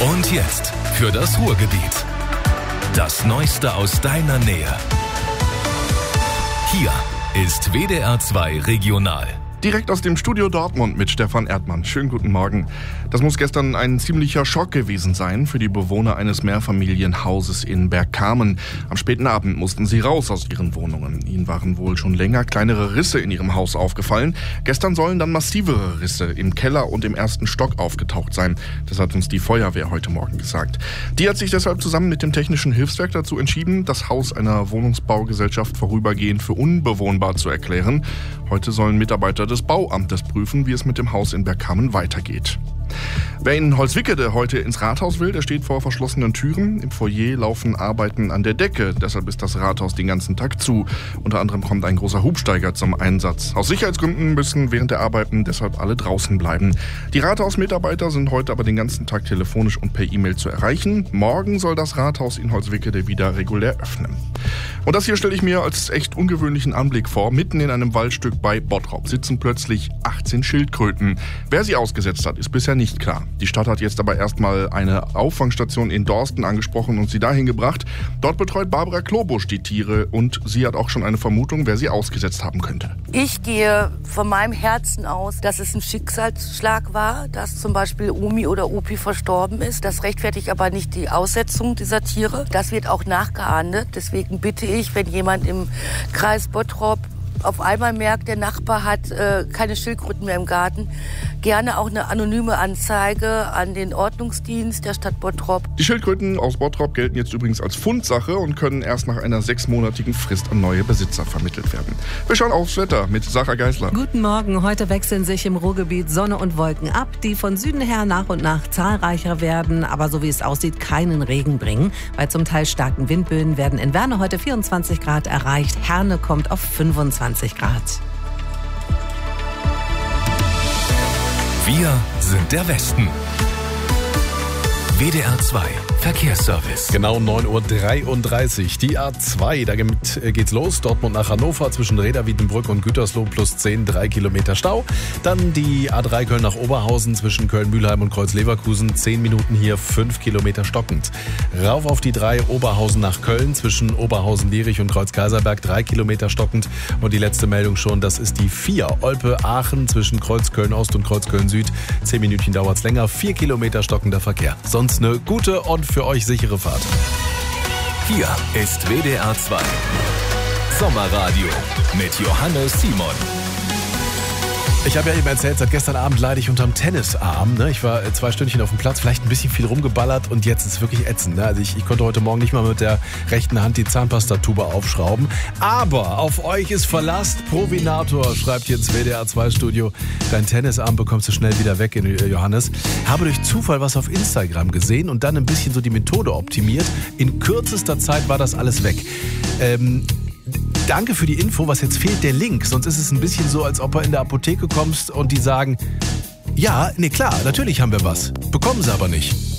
Und jetzt für das Ruhrgebiet. Das Neueste aus deiner Nähe. Hier ist WDR 2 Regional. Direkt aus dem Studio Dortmund mit Stefan Erdmann. Schönen guten Morgen. Das muss gestern ein ziemlicher Schock gewesen sein für die Bewohner eines Mehrfamilienhauses in Bergkamen. Am späten Abend mussten sie raus aus ihren Wohnungen. Ihnen waren wohl schon länger kleinere Risse in ihrem Haus aufgefallen. Gestern sollen dann massivere Risse im Keller und im ersten Stock aufgetaucht sein. Das hat uns die Feuerwehr heute Morgen gesagt. Die hat sich deshalb zusammen mit dem Technischen Hilfswerk dazu entschieden, das Haus einer Wohnungsbaugesellschaft vorübergehend für unbewohnbar zu erklären. Heute sollen Mitarbeiter des Bauamtes prüfen, wie es mit dem Haus in Bergkamen weitergeht. Wer in Holzwickede heute ins Rathaus will, der steht vor verschlossenen Türen. Im Foyer laufen Arbeiten an der Decke. Deshalb ist das Rathaus den ganzen Tag zu. Unter anderem kommt ein großer Hubsteiger zum Einsatz. Aus Sicherheitsgründen müssen während der Arbeiten deshalb alle draußen bleiben. Die Rathausmitarbeiter sind heute aber den ganzen Tag telefonisch und per E-Mail zu erreichen. Morgen soll das Rathaus in Holzwickede wieder regulär öffnen. Und das hier stelle ich mir als echt ungewöhnlichen Anblick vor. Mitten in einem Waldstück bei Bottrop sitzen plötzlich 18 Schildkröten. Wer sie ausgesetzt hat, ist bisher nicht klar. Die Stadt hat jetzt aber erstmal eine Auffangstation in Dorsten angesprochen und sie dahin gebracht. Dort betreut Barbara Klobusch die Tiere und sie hat auch schon eine Vermutung, wer sie ausgesetzt haben könnte. Ich gehe von meinem Herzen aus, dass es ein Schicksalsschlag war, dass zum Beispiel Omi oder Opi verstorben ist. Das rechtfertigt aber nicht die Aussetzung dieser Tiere. Das wird auch nachgeahndet. Deswegen bitte ich, wenn jemand im Kreis Bottrop auf einmal merkt, der Nachbar hat keine Schildkröten mehr im Garten, gerne auch eine anonyme Anzeige an den Ordnungsdienst der Stadt Bottrop. Die Schildkröten aus Bottrop gelten jetzt übrigens als Fundsache und können erst nach einer 6-monatigen Frist an neue Besitzer vermittelt werden. Wir schauen aufs Wetter mit Sarah Geisler. Guten Morgen. Heute wechseln sich im Ruhrgebiet Sonne und Wolken ab, die von Süden her nach und nach zahlreicher werden, aber so wie es aussieht, keinen Regen bringen. Bei zum Teil starken Windböen werden in Werne heute 24 Grad erreicht. Herne kommt auf 25 Grad. Wir sind der Westen. WDR 2 Verkehrsservice. Genau 9.33 Uhr. Die A2, damit geht's los. Dortmund nach Hannover zwischen Reda, Wiedenbrück und Gütersloh plus 10, 3 Kilometer Stau. Dann die A3 Köln nach Oberhausen zwischen Köln-Mühlheim und Kreuz-Leverkusen. 10 Minuten hier, 5 Kilometer stockend. Rauf auf die 3 Oberhausen nach Köln zwischen Oberhausen-Lierich und Kreuz-Kaiserberg. 3 Kilometer stockend. Und die letzte Meldung schon, das ist die 4 Olpe-Aachen zwischen Kreuz-Köln-Ost und Kreuz-Köln-Süd. 10 Minütchen dauert's länger. 4 Kilometer stockender Verkehr. Sonst eine gute und für euch sichere Fahrt. Hier ist WDR 2 Sommerradio mit Johannes Simon. Ich habe ja eben erzählt, seit gestern Abend leide ich unterm Tennisarm. Ich war 2 Stündchen auf dem Platz, vielleicht ein bisschen viel rumgeballert und jetzt ist es wirklich ätzend. Also ich konnte heute Morgen nicht mal mit der rechten Hand die Zahnpastatube aufschrauben. Aber auf euch ist Verlass. Provinator schreibt hier ins WDR 2 Studio, dein Tennisarm bekommst du schnell wieder weg, Johannes. Habe durch Zufall was auf Instagram gesehen und dann ein bisschen so die Methode optimiert. In kürzester Zeit war das alles weg. Danke für die Info, was jetzt fehlt, der Link. Sonst ist es ein bisschen so, als ob du in der Apotheke kommst und die sagen, ja, nee klar, natürlich haben wir was. Bekommen sie aber nicht.